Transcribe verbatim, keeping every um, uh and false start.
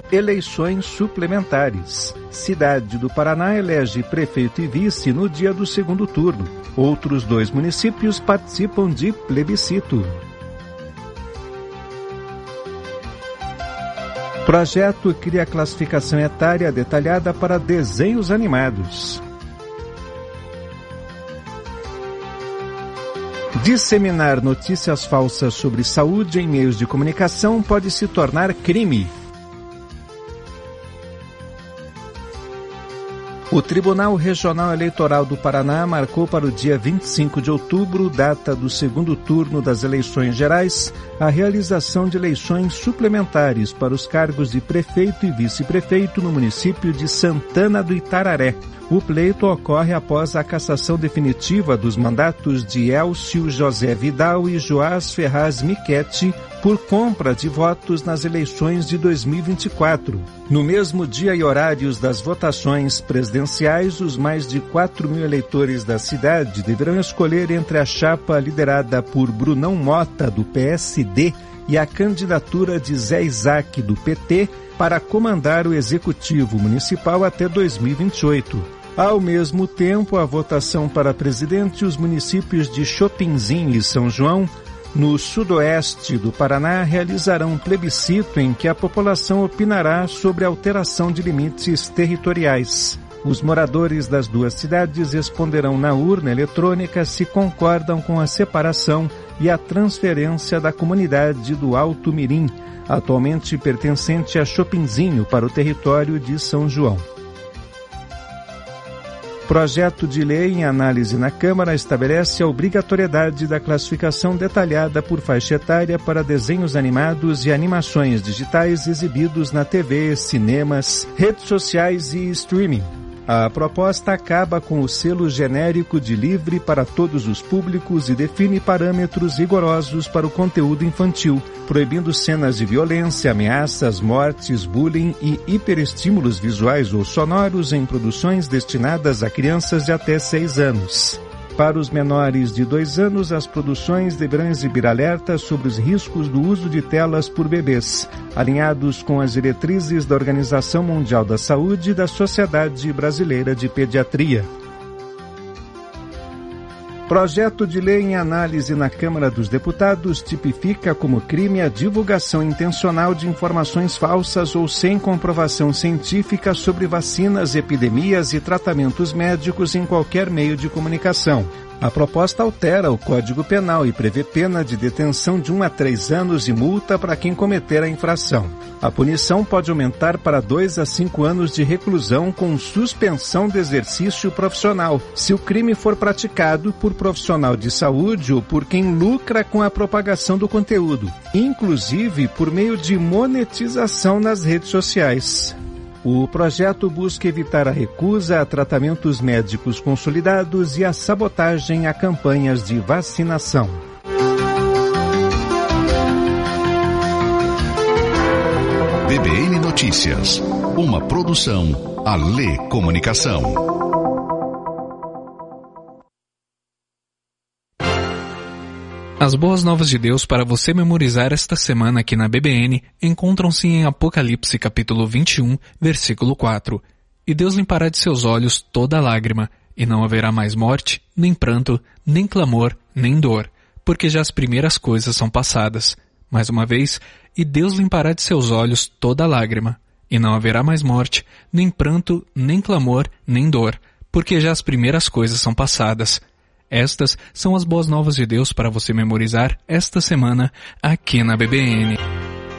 Eleições suplementares. Cidade do Paraná elege prefeito e vice no dia do segundo turno. Outros dois municípios participam de plebiscito. Projeto cria classificação etária detalhada para desenhos animados. Disseminar notícias falsas sobre saúde em meios de comunicação pode se tornar crime. O Tribunal Regional Eleitoral do Paraná marcou para o dia vinte e cinco de outubro, data do segundo turno das eleições gerais, a realização de eleições suplementares para os cargos de prefeito e vice-prefeito no município de Santana do Itararé. O pleito ocorre após a cassação definitiva dos mandatos de Elcio José Vidal e Joás Ferraz Michetti por compra de votos nas eleições de dois mil e vinte e quatro. No mesmo dia e horários das votações presidenciais, os mais de quatro mil eleitores da cidade deverão escolher entre a chapa liderada por Brunão Mota, do P S D, e a candidatura de Zé Isaac, do P T, para comandar o Executivo Municipal até dois mil e vinte e oito. Ao mesmo tempo, a votação para presidente, os municípios de Chopinzinho e São João, no sudoeste do Paraná, realizarão um plebiscito em que a população opinará sobre a alteração de limites territoriais. Os moradores das duas cidades responderão na urna eletrônica se concordam com a separação e a transferência da comunidade do Alto Mirim, atualmente pertencente a Chopinzinho, para o território de São João. Projeto de lei em análise na Câmara estabelece a obrigatoriedade da classificação detalhada por faixa etária para desenhos animados e animações digitais exibidos na T V, cinemas, redes sociais e streaming. A proposta acaba com o selo genérico de livre para todos os públicos e define parâmetros rigorosos para o conteúdo infantil, proibindo cenas de violência, ameaças, mortes, bullying e hiperestímulos visuais ou sonoros em produções destinadas a crianças de até seis anos. Para os menores de dois anos, as produções deverão exibir alertas sobre os riscos do uso de telas por bebês, alinhados com as diretrizes da Organização Mundial da Saúde e da Sociedade Brasileira de Pediatria. Projeto de lei em análise na Câmara dos Deputados tipifica como crime a divulgação intencional de informações falsas ou sem comprovação científica sobre vacinas, epidemias e tratamentos médicos em qualquer meio de comunicação. A proposta altera o Código Penal e prevê pena de detenção de um a três anos e multa para quem cometer a infração. A punição pode aumentar para dois a cinco anos de reclusão com suspensão do exercício profissional, se o crime for praticado por profissional de saúde ou por quem lucra com a propagação do conteúdo, inclusive por meio de monetização nas redes sociais. O projeto busca evitar a recusa a tratamentos médicos consolidados e a sabotagem a campanhas de vacinação. B B N Notícias, uma produção Alê Comunicação. As boas novas de Deus para você memorizar esta semana aqui na B B N encontram-se em Apocalipse capítulo vinte e um, versículo quatro. E Deus limpará de seus olhos toda lágrima, e não haverá mais morte, nem pranto, nem clamor, nem dor, porque já as primeiras coisas são passadas. Mais uma vez, e Deus limpará de seus olhos toda lágrima, e não haverá mais morte, nem pranto, nem clamor, nem dor, porque já as primeiras coisas são passadas. Estas são as boas novas de Deus para você memorizar esta semana aqui na B B N.